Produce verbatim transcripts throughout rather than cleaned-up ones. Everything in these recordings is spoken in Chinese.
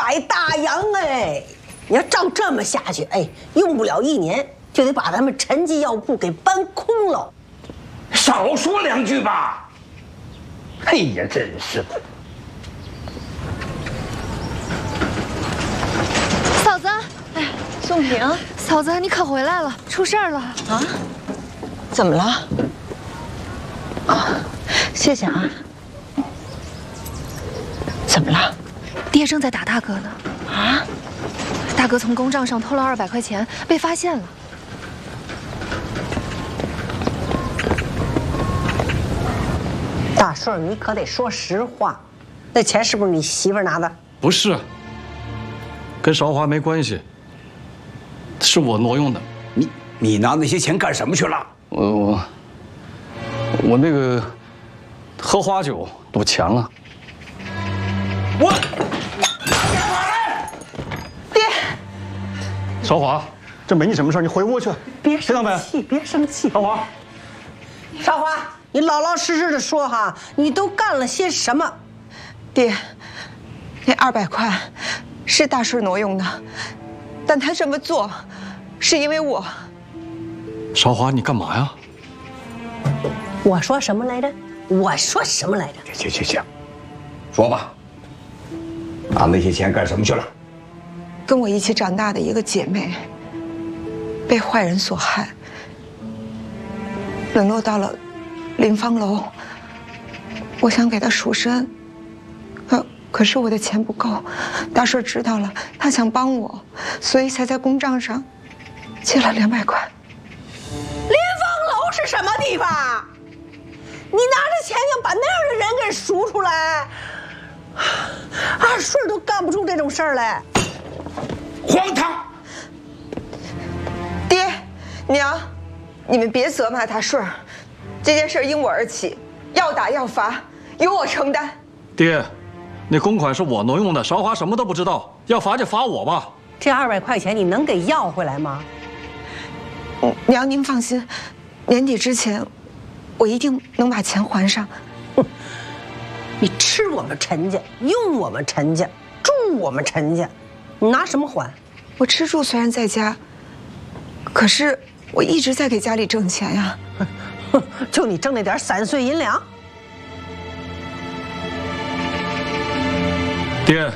百大洋哎！你要照这么下去，哎，用不了一年就得把咱们陈记药铺给搬空了。 少说两句吧。哎呀，真是的。 嫂子，哎，宋平，嫂子，你可回来了，出事儿了啊？ 怎么了？啊，谢谢啊。怎么了？ 爹正在打大哥呢。 啊？ 大哥从公账上偷了二百块钱，被发现了。 大顺，你可得说实话，那钱是不是你媳妇拿的？ 不是，跟韶华没关系，是我挪用的。 你你拿那些钱干什么去了？ 我我我那个喝花酒赌钱了。 我。 韶华，这没你什么事，你回屋去。 别生气，别生气。 韶华， 韶华，你老老实实的说哈，你都干了些什么？ 爹，那二百块是大顺挪用的，但他这么做是因为我。 韶华，你干嘛呀？ 我说什么来着？我说什么来着？ 行行行，说吧，拿那些钱干什么去了？ 跟我一起长大的一个姐妹，被坏人所害，沦落到了临芳楼。我想给她赎身，可可是我的钱不够，大顺知道了，他想帮我，所以才在公账上借了两百块。 临芳楼是什么地方？你拿着钱要把那样的人给赎出来，二顺都干不出这种事儿来。 荒唐！ 爹，娘，你们别责骂大顺儿，这件事因我而起，要打要罚，由我承担。 爹，那公款是我挪用的，韶华什么都不知道，要罚就罚我吧。 这二百块钱你能给要回来吗？ 嗯，娘您放心，年底之前，我一定能把钱还上。 你吃我们陈家，用我们陈家，住我们陈家。 你拿什么还？ 我吃住虽然在家，可是我一直在给家里挣钱呀。 就你挣那点散碎银两？ 爹，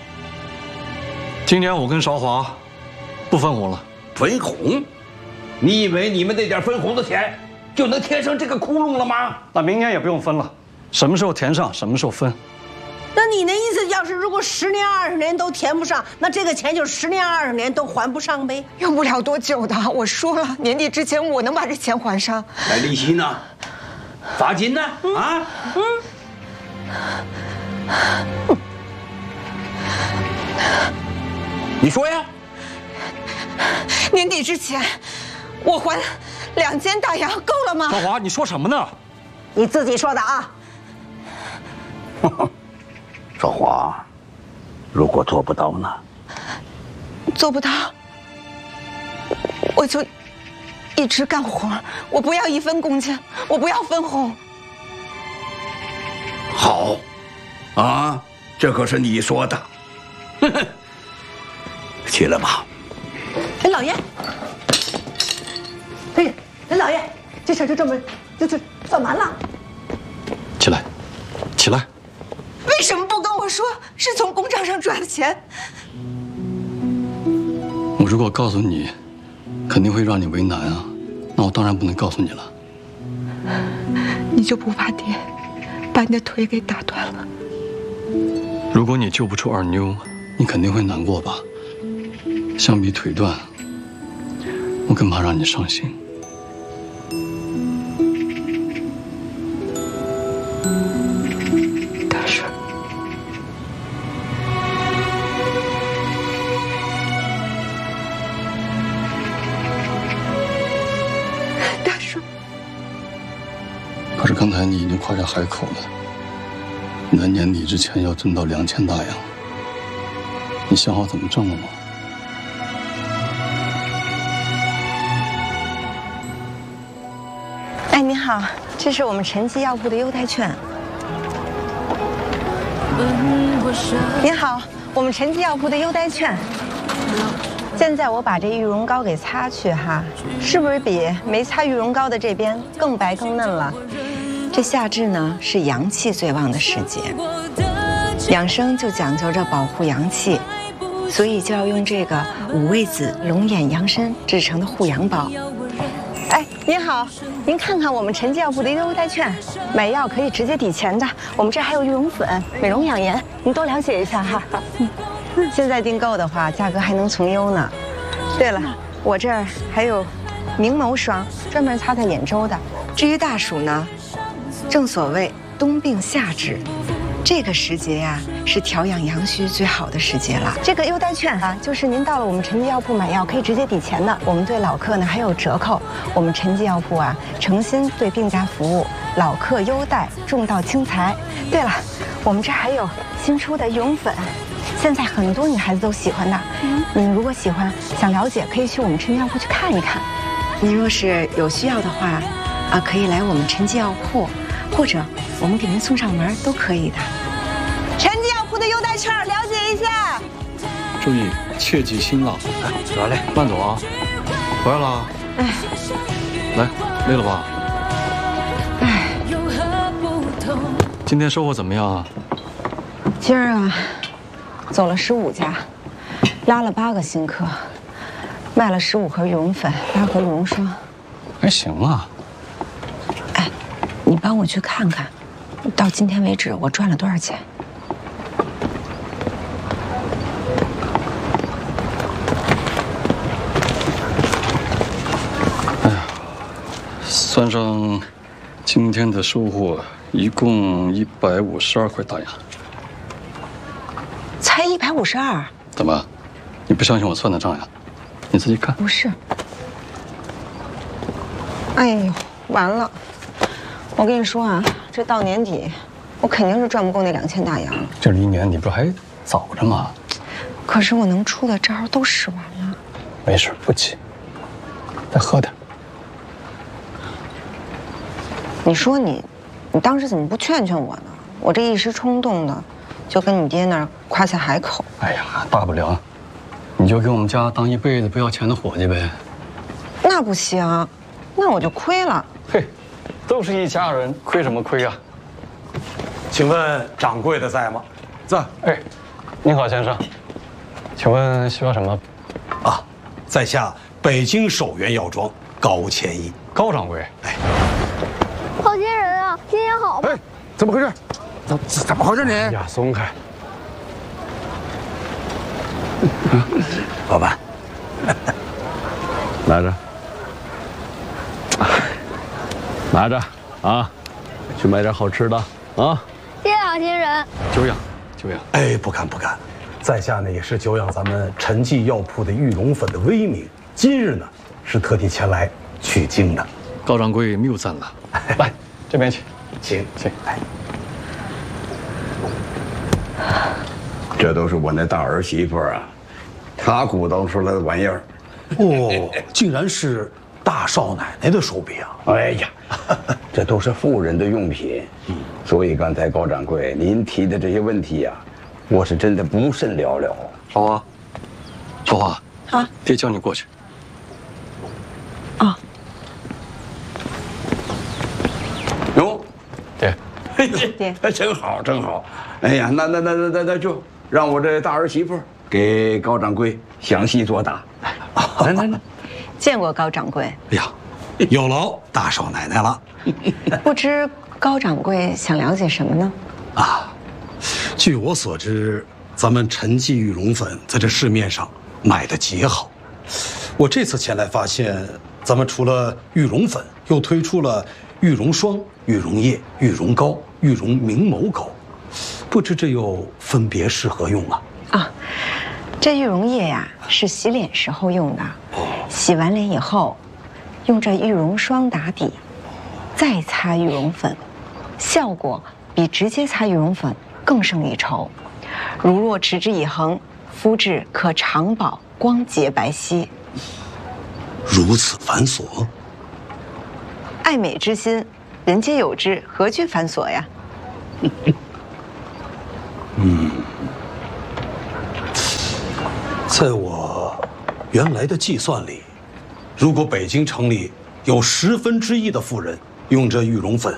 今年我跟韶华不分红了。 分红？你以为你们那点分红的钱就能填上这个窟窿了吗？ 那明年也不用分了，什么时候填上，什么时候分。 那你那意思，要是如果十年二十年都填不上，那这个钱就十年二十年都还不上呗？ 用不了多久的，我说了，年底之前我能把这钱还上。 那利息呢？罚金呢？啊？嗯。你说呀？ 年底之前，我还两间大洋够了吗？ 韶华，你说什么呢？ 你自己说的啊。 韶华，如果做不到呢？ 做不到，我就一直干活，我不要一分工钱，我不要分红。 好，啊，这可是你说的。起来吧。 哎，老爷，哎，哎，老爷，这事就这么就就算完了。 起来，起来。 为什么不跟我说是从公账上赚的钱？ 我如果告诉你，肯定会让你为难啊。那我当然不能告诉你了。 你就不怕爹把你的腿给打断了？ 如果你救不出二妞，你肯定会难过吧？相比腿断，我更怕让你伤心。 可是刚才你已经夸下海口了，你在年底之前要挣到两千大洋，你想好怎么挣了吗？ 哎，您好，这是我们陈记药铺的优待券。您好， 我们陈记药铺的优待券。现在我把这玉容膏给擦去哈，是不是比没擦玉容膏的这边更白更嫩了？这夏至呢是阳气最旺的时节，养生就讲究着保护阳气，所以就要用这个五味子龙眼杨参制成的护阳宝。哎，您好，您看看我们陈记药铺的优待券，买药可以直接抵钱的。我们这还有玉容粉、美容养颜，您多了解一下哈。嗯，现在订购的话，价格还能从优呢。对了，我这儿还有明眸霜，专门擦在眼周的。至于大暑呢，正所谓冬病夏治。这个时节呀，是调养阳虚最好的时节了。这个优待券啊，就是您到了我们陈记药铺买药可以直接抵钱的。我们对老客呢还有折扣。我们陈记药铺啊，诚心对病家服务，老客优待，重道轻财。对了，我们这还有新出的羽绒粉，现在很多女孩子都喜欢的。嗯，您如果喜欢想了解，可以去我们陈记药铺去看一看。您若是有需要的话，啊，可以来我们陈记药铺。或者我们给您送上门都可以的。陈记药铺的优待券，了解一下。 注意，切忌辛辣。 哎，走嘞， 慢走啊！回来了。哎，来，累了吧？ 哎， 今天收获怎么样啊？ 今儿啊，走了十五家，拉了八个新客，卖了十五盒羽绒粉，八盒羽绒霜。 还行啊。 你帮我去看看，到今天为止我赚了多少钱？ 哎呀，算上今天的收获，一共一百五十二块大洋。 才一百五十二？ 怎么？你不相信我算的账呀？你自己看。 不是。哎呦，完了！我跟你说啊，这到年底，我肯定是赚不够那两千大洋。 这离年底不是还早着吗？ 可是我能出的招都使完了。 没事，不急，再喝点。 你说你，你当时怎么不劝劝我呢？我这一时冲动的，就跟你爹那儿夸下海口。 哎呀，大不了，你就给我们家当一辈子不要钱的伙计呗。 那不行，那我就亏了。 嘿。都是一家人，亏什么亏啊？ 请问掌柜的在吗？ 在。哎，您好，先生，请问需要什么？ 啊，在下北京首元药庄高千一。 高掌柜。 哎， 好心人啊，今天好吧？ 哎，怎么回事？怎怎么回事你？ 哎呀，松开。 老板， 拿着。拿着啊，去买点好吃的啊！ 谢谢好心人。 久仰，久仰。 哎，不敢不敢，在下呢也是久仰咱们陈记药铺的玉龙粉的威名，今日呢是特地前来取经的。 高掌柜谬赞了，来这边请， 请请。 来， 这都是我那大儿媳妇啊，她鼓捣出来的玩意儿。 哦，竟然是大少奶奶的手笔啊！ 哎呀，这都是妇人的用品，所以刚才高掌柜您提的这些问题呀、啊，我是真的不甚了了。 老华，老华， 啊， 爹叫你过去。 啊， 哟， 爹， 爹， 真好，真好。哎呀，那那那那那那就让我这大儿媳妇给高掌柜详细作答。来来来， 见过高掌柜。 哎呀，有劳大少奶奶了。 不知高掌柜想了解什么呢？ 啊，据我所知，咱们陈记羽绒粉在这市面上卖的极好。我这次前来发现，咱们除了羽绒粉，又推出了羽绒霜、羽绒液、羽绒膏、羽绒明眸膏，不知这又分别是何用啊？ 啊，这羽绒液呀、啊、是洗脸时候用的，洗完脸以后，用这羽绒霜打底，再擦羽绒粉，效果比直接擦羽绒粉更胜一筹。如若持之以恒，肤质可长保光洁白皙。 如此繁琐， 爱美之心，人皆有之，何惧繁琐呀？ 嗯， 在我原来的计算里，如果北京城里有十分之一的妇人用这羽绒粉，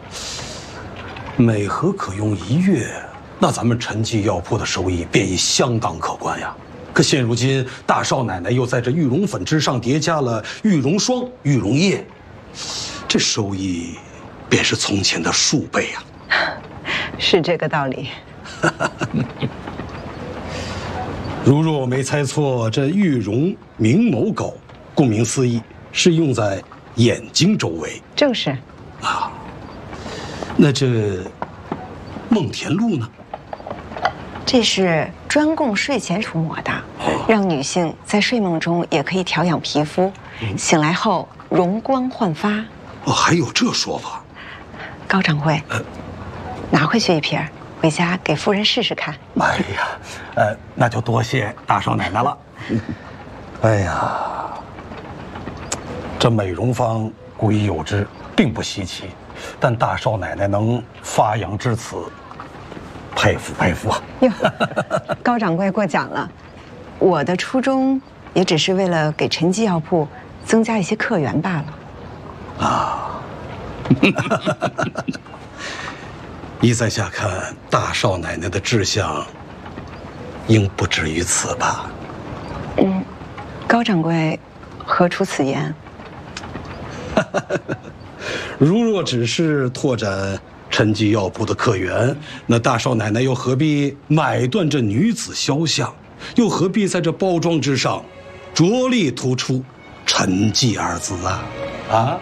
每盒可用一月，那咱们陈记药铺的收益便已相当可观呀。可现如今大少奶奶又在这羽绒粉之上叠加了羽绒霜、羽绒液，这收益便是从前的数倍呀。 是这个道理。 如若我没猜错，这玉绒明眸膏，顾名思义，是用在眼睛周围。 正是。 啊，那这梦田露呢？ 这是专供睡前涂抹的，让女性在睡梦中也可以调养皮肤，醒来后容光焕发。 哦，还有这说法？ 高掌柜， 呃， 拿回去一瓶，回家给夫人试试看。 哎呀，呃，那就多谢大少奶奶了。哎呀，这美容方古已有之，并不稀奇，但大少奶奶能发扬至此，佩服佩服啊！ 哟，高掌柜过奖了。我的初衷也只是为了给陈记药铺增加一些客源罢了。 啊，依在下看，大少奶奶的志向应不止于此吧？ 嗯，高掌柜何出此言？ 如若只是拓展陈记药铺的客源，那大少奶奶又何必买断这女子肖像，又何必在这包装之上着力突出陈记二字啊？啊！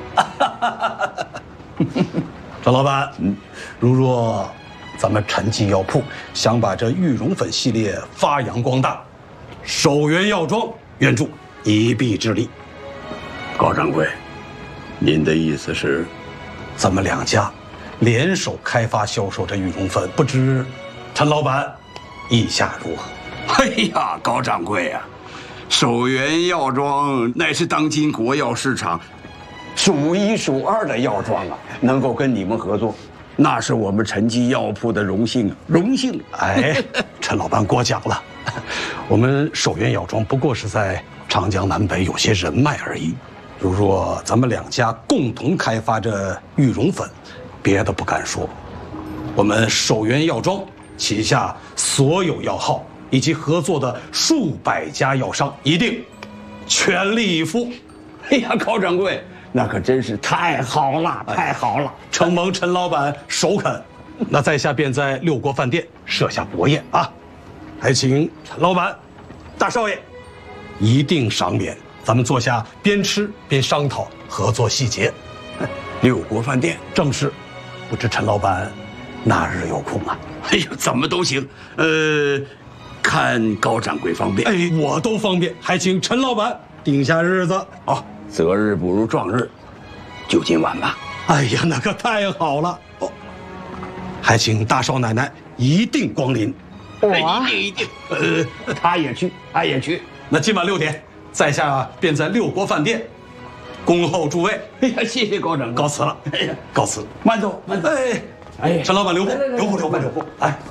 张老板，嗯，如若咱们陈记药铺想把这羽绒粉系列发扬光大，首元药妆愿助一臂之力。 高掌柜，您的意思是， 咱们两家联手开发销售这羽绒粉，不知陈老板意下如何？ 哎呀，高掌柜啊，首元药妆乃是当今国药市场数一数二的药妆啊，能够跟你们合作，那是我们陈记药铺的荣幸啊，荣幸！ 哎，陈老板过奖了，我们首元药妆不过是在长江南北有些人脉而已。如若咱们两家共同开发这羽绒粉，别的不敢说，我们首元药妆旗下所有药号以及合作的数百家药商，一定全力以赴。 哎呀，高掌柜，那可真是太好了，太好了！ 承蒙陈老板首肯，那在下便在六国饭店设下薄宴啊，还请陈老板、大少爷一定赏脸。咱们坐下边吃边商讨合作细节。 六国饭店正是，不知陈老板哪日有空啊？ 哎呀，怎么都行，呃，看高掌柜方便。 哎，我都方便，还请陈老板定下日子。 哦，择日不如撞日，就今晚吧。 哎呀，那可太好了哦！还请大少奶奶一定光临。 我一定一定，呃，他也去，他也去。 那今晚六点。在下便在六国饭店恭候诸位。 哎呀，谢谢高掌柜， 告辞了。 哎呀， 告辞， 慢走，慢走。 哎，哎，陈老板留步，留步，留步，留步。哎。